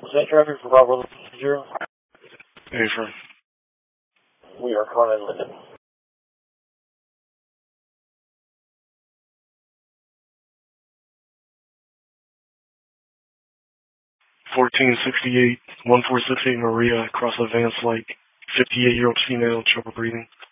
Is that traffic for Bravo 0? Hey, friend. We are calling in Linden. 1468, 1468 Maria, across Advanced Lake. 58-year-old female, trouble breathing.